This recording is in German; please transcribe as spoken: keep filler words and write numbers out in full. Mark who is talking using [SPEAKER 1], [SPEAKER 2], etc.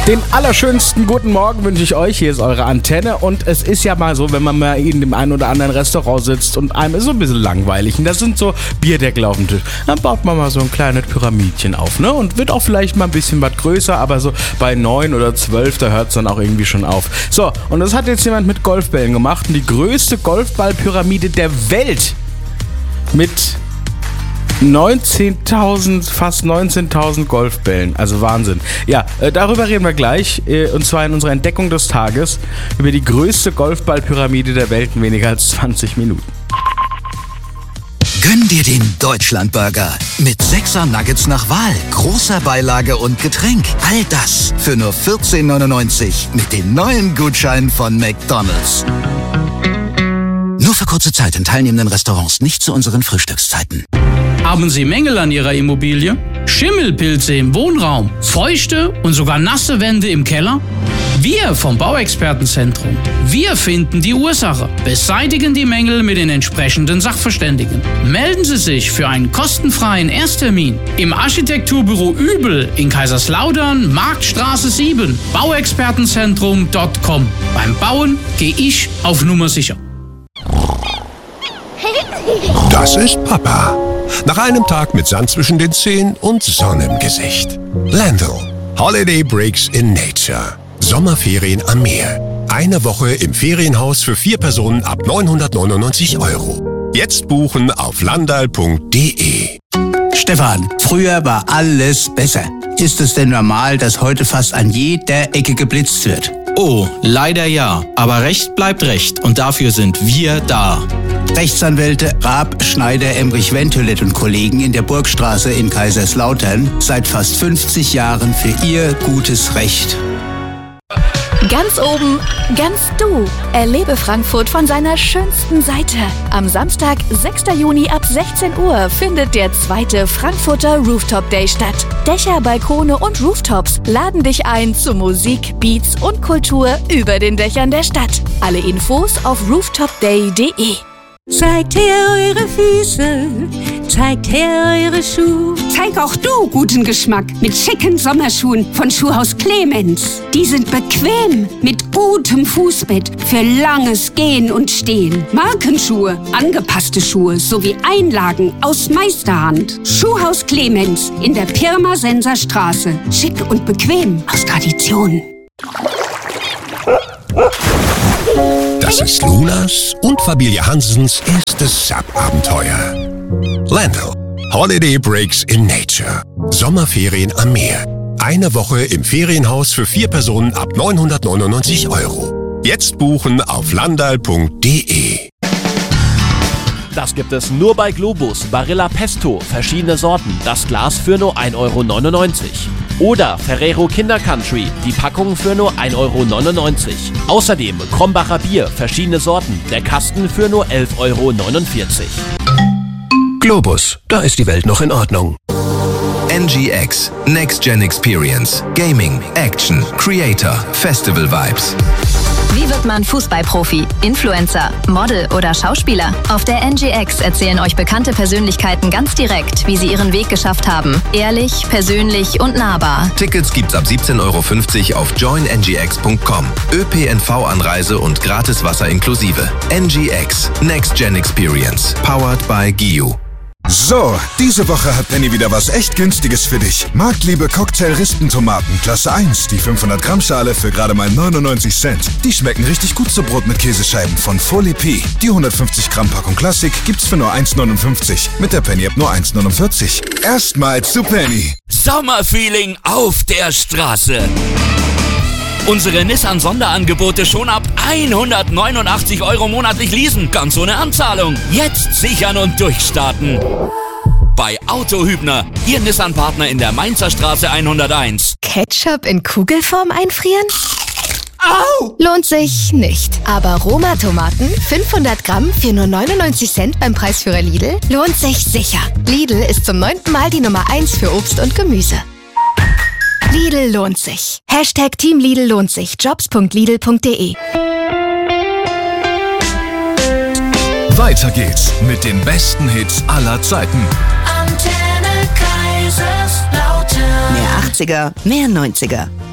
[SPEAKER 1] Den allerschönsten guten Morgen wünsche ich euch. Hier ist eure Antenne und es ist ja mal so, wenn man mal in dem einen oder anderen Restaurant sitzt und einem ist so ein bisschen langweilig und da sind so Bierdeckel auf dem Tisch, dann baut man mal so ein kleines Pyramidchen auf, ne? Und wird auch vielleicht mal ein bisschen was größer, aber so bei neun oder zwölf, da hört es dann auch irgendwie schon auf. So, und das hat jetzt jemand mit Golfbällen gemacht und die größte Golfballpyramide der Welt mit neunzehntausend, fast neunzehntausend Golfbällen. Also Wahnsinn. Ja, äh, darüber reden wir gleich. Äh, und zwar in unserer Entdeckung des Tages über die größte Golfballpyramide der Welt in weniger als zwanzig Minuten.
[SPEAKER 2] Gönn dir den Deutschlandburger mit sechser Nuggets nach Wahl, großer Beilage und Getränk. All das für nur vierzehn neunundneunzig mit dem neuen Gutschein von McDonald's. Nur für kurze Zeit in teilnehmenden Restaurants, nicht zu unseren Frühstückszeiten.
[SPEAKER 3] Haben Sie Mängel an Ihrer Immobilie? Schimmelpilze im Wohnraum? Feuchte und sogar nasse Wände im Keller? Wir vom Bauexpertenzentrum, wir finden die Ursache, beseitigen die Mängel mit den entsprechenden Sachverständigen. Melden Sie sich für einen kostenfreien Ersttermin im Architekturbüro Übel in Kaiserslautern, Marktstraße sieben, bauexpertenzentrum punkt com. Beim Bauen gehe ich auf Nummer sicher.
[SPEAKER 4] Das ist Papa. Nach einem Tag mit Sand zwischen den Zehen und Sonne im Gesicht. Landl. Holiday Breaks in Nature. Sommerferien am Meer. Eine Woche im Ferienhaus für vier Personen ab neunhundertneunundneunzig Euro. Jetzt buchen auf landal punkt de.
[SPEAKER 5] Stefan, früher war alles besser. Ist es denn normal, dass heute fast an jeder Ecke geblitzt wird?
[SPEAKER 6] Oh, leider ja. Aber Recht bleibt Recht und dafür sind wir da.
[SPEAKER 5] Rechtsanwälte Raab, Schneider, Emrich, Ventolet und Kollegen in der Burgstraße in Kaiserslautern seit fast fünfzig Jahren für ihr gutes Recht.
[SPEAKER 7] Ganz oben, ganz du. Erlebe Frankfurt von seiner schönsten Seite. Am Samstag, sechster Juni ab sechzehn Uhr findet der zweite Frankfurter Rooftop Day statt. Dächer, Balkone und Rooftops laden dich ein zu Musik, Beats und Kultur über den Dächern der Stadt. Alle Infos auf rooftop day punkt de.
[SPEAKER 8] Zeigt her eure Füße, zeigt her eure Schuhe.
[SPEAKER 9] Zeig auch du guten Geschmack mit schicken Sommerschuhen von Schuhhaus Clemens. Die sind bequem, mit gutem Fußbett für langes Gehen und Stehen. Markenschuhe, angepasste Schuhe sowie Einlagen aus Meisterhand. Schuhhaus Clemens in der Pirmasenser Straße. Schick und bequem aus Tradition.
[SPEAKER 4] Das ist Lunas und Familie Hansens erstes Sub-Abenteuer. Landl. Holiday Breaks in Nature. Sommerferien am Meer. Eine Woche im Ferienhaus für vier Personen ab neunhundertneunundneunzig Euro. Jetzt buchen auf landal punkt de.
[SPEAKER 10] Das gibt es nur bei Globus. Barilla Pesto, verschiedene Sorten. Das Glas für nur ein Euro neunundneunzig. Oder Ferrero Kinder Country, die Packung für nur ein Euro neunundneunzig. Außerdem Krombacher Bier, verschiedene Sorten. Der Kasten für nur elf Euro neunundvierzig.
[SPEAKER 4] Globus, da ist die Welt noch in Ordnung.
[SPEAKER 11] N G X, Next Gen Experience, Gaming, Action, Creator, Festival Vibes.
[SPEAKER 12] Wie wird man Fußballprofi, Influencer, Model oder Schauspieler? Auf der N G X erzählen euch bekannte Persönlichkeiten ganz direkt, wie sie ihren Weg geschafft haben. Ehrlich, persönlich und nahbar.
[SPEAKER 11] Tickets gibt's ab siebzehn Euro fünfzig auf join n g x punkt com. Ö P N V-Anreise und gratis Wasser inklusive. N G X, Next Gen Experience, powered by G I U.
[SPEAKER 13] So, diese Woche hat Penny wieder was echt Günstiges für dich. Marktliebe Cocktail-Rispentomaten, Klasse eins, die fünfhundert Gramm Schale für gerade mal neunundneunzig Cent. Die schmecken richtig gut zu Brot mit Käsescheiben von Folie P. Die hundertfünfzig Gramm Packung Klassik gibt's für nur eins neunundfünfzig. Mit der Penny-App nur eins neunundvierzig. Erstmal zu Penny.
[SPEAKER 14] Sommerfeeling auf der Straße. Unsere Nissan-Sonderangebote schon ab hundertneunundachtzig Euro monatlich leasen, ganz ohne Anzahlung. Jetzt sichern und durchstarten. Bei Autohübner, Ihr Nissan-Partner in der Mainzer Straße hunderteins.
[SPEAKER 15] Ketchup in Kugelform einfrieren? Au! Lohnt sich nicht. Aber Roma-Tomaten, fünfhundert Gramm für nur neunundneunzig Cent beim Preisführer Lidl, lohnt sich sicher. Lidl ist zum neunten Mal die Nummer eins für Obst und Gemüse. Lidl lohnt sich. Hashtag Team Lidl lohnt sich. jobs punkt lidl punkt de.
[SPEAKER 16] Weiter geht's mit den besten Hits aller Zeiten.
[SPEAKER 17] Antenne Kaiserslautern.
[SPEAKER 18] Mehr achtziger, mehr neunziger.